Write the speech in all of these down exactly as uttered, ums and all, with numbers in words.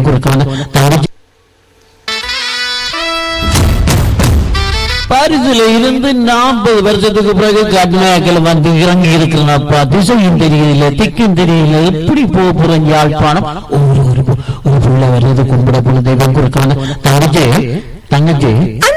கொடுக்கான தங்கச்சி பாரிஸ்ல இருந்து நாற்பது வருஷத்துக்கு பிறகு கர்நாடகாவில் வந்து இறங்கி இருக்கிறனப்பா. திசையும் தெரியல, திக்கும் தெரியல, எப்படி போக போறேன் யாழ்ப்பாணம். ஒரு ஒரு ஒரு புள்ள வருது, கும்பிட புள்ள தெய்வம் கொடுக்கான தங்கச்சி தங்கச்சி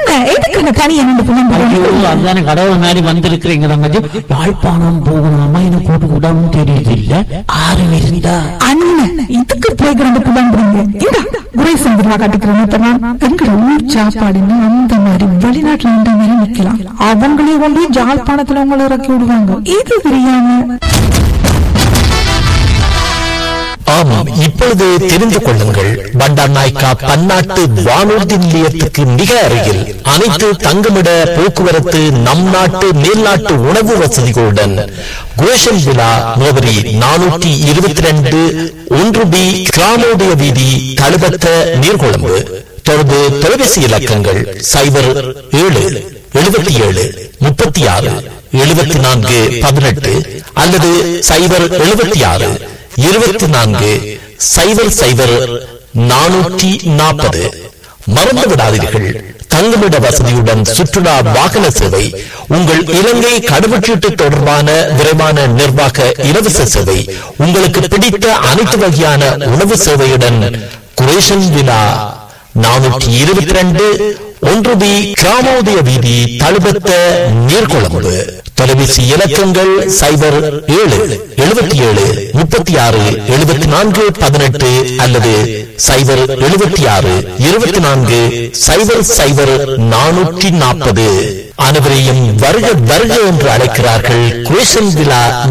அதான கடவுள் மாதிரி வந்திருக்கிறீங்க தங்கச்சி. யாழ்ப்பாணம் போகணுமா எனக்கு கூட்டு கூடாம தெரியுது இல்ல ஆறு இருந்தா அண்ணன் இதுக்கு போய் கிடந்து புலம்புறீங்க. குறை சந்திரா காட்டிக்கிறேன் எங்கட ஊர் சாப்பாடுன்னு அந்த மாதிரி வெளிநாட்டுல இந்த மாதிரி நிக்கலாம். அவங்களே கொண்டு ஜாழ்ப்பாணத்துல உங்களை இறக்கி விடுவாங்க. இது தெரியாம ஆமாம், இப்பொழுது தெரிந்து கொள்ளுங்கள். பண்டார் நாயக்கா பன்னாட்டு வானூர்தி நிலையத்துக்கு மிக அருகில் அனைத்து தங்குமிட போக்குவரத்து நம் நாட்டு மேல்நாட்டு உணவு வசதிகளுடன் கோஷன் விழா முகவரி நானூற்றி இருபத்தி ரெண்டு ஒன்று பி கிராமோதய வீதி தழுபத்த நீர்கொழும்பு. தொடர்பு தொலைபேசி இலக்கங்கள் சைபர் ஏழு எழுபத்தி ஏழு முப்பத்தி ஆறு எழுபத்தி நான்கு பதினெட்டு அல்லது சைபர் எழுபத்தி ஆறு இருபத்தி நான்கு சைபர் சைபர் நானூற்றி நாற்பது. மறந்து விடாதீர்கள், தங்குமிட வசதியுடன் சுற்றுலா வாகன சேவை, உங்கள் இலங்கை கடவுச்சீட்டு தொடர்பான விரைவான நிர்வாக இலவச சேவை, உங்களுக்கு பிடித்த அனைத்து வகையான உணவு சேவையுடன் குரேஷன் விழா நானூற்றி இருபத்தி ரெண்டு ஒன்று பி கிராமோதய வீதி தழுபத்த நீர்கொழும்பு. தொலைபேசி இலக்கங்கள் சைபர் ஏழு எழுபத்தி ஏழு முப்பத்தி ஆறு எழுபத்தி நான்கு பதினெட்டு அல்லது சைபர் எழுபத்தி ஆறு இருபத்தி நான்கு சைபர் சைபர் நானூற்றி நாற்பது. அனைவரையும் வருக வருக என்று அழைக்கிறார்கள் குரேஷன் விழா